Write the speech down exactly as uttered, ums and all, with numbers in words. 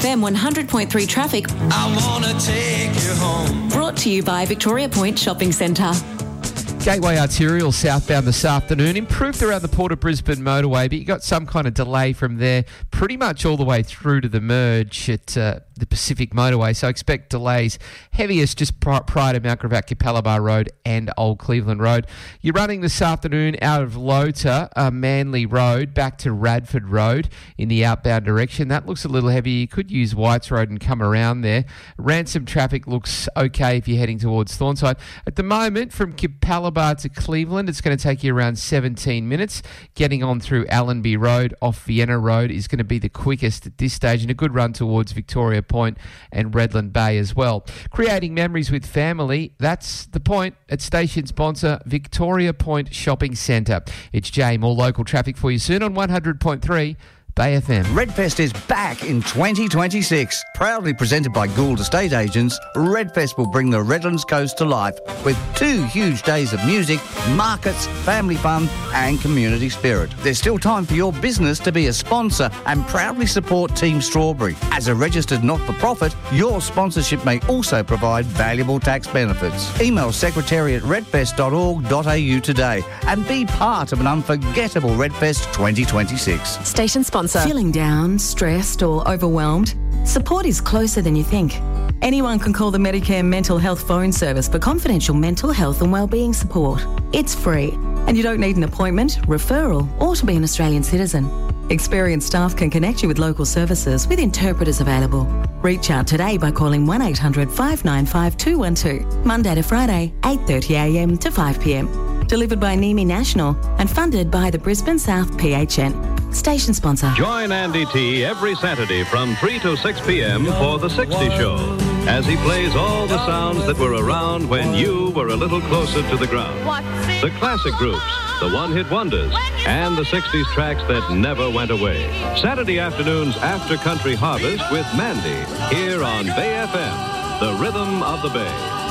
F M one hundred point three traffic. I wanna take you home. Brought to you by Victoria Point Shopping Centre. Gateway Arterial southbound this afternoon. Improved around the Port of Brisbane motorway, but you got some kind of delay from there pretty much all the way through to the merge at uh, the Pacific motorway. So expect delays heaviest just prior to Mount Gravatt, Capalaba Road and Old Cleveland Road. You're running this afternoon out of Lota, uh, Manly Road, back to Radford Road in the outbound direction. That looks a little heavy. You could use Whites Road and come around there. Ransom traffic looks okay if you're heading towards Thornside. At the moment, from Capalaba to Cleveland, it's going to take you around seventeen minutes. Getting on through Allenby Road off Vienna Road is going to be the quickest at this stage, and a good run towards Victoria Point and Redland Bay as well. Creating memories with family, that's the point at station sponsor Victoria Point Shopping Centre. It's Jay, more local traffic for you soon on one hundred point three Bay F M. Redfest is back in twenty twenty-six. Proudly presented by Gould Estate Agents, Redfest will bring the Redlands Coast to life with two huge days of music, markets, family fun and community spirit. There's still time for your business to be a sponsor and proudly support Team Strawberry. As a registered not-for-profit, your sponsorship may also provide valuable tax benefits. Email secretary at redfest dot org dot a u today and be part of an unforgettable Redfest twenty twenty-six. Station sponsor. Feeling down, stressed or overwhelmed? Support is closer than you think. Anyone can call the Medicare Mental Health Phone Service for confidential mental health and wellbeing support. It's free and you don't need an appointment, referral or to be an Australian citizen. Experienced staff can connect you with local services with interpreters available. Reach out today by calling one eight hundred five nine five two one two, Monday to Friday, eight thirty a m to five p m. Delivered by NEMI National and funded by the Brisbane South P H N. Station sponsor. Join Andy T every Saturday from three to six p m for The sixty Show, as he plays all the sounds that were around when you were a little closer to the ground. The classic groups, the one-hit wonders, and the sixties tracks that never went away. Saturday afternoons after Country Harvest with Mandy, here on Bay F M, the rhythm of the Bay.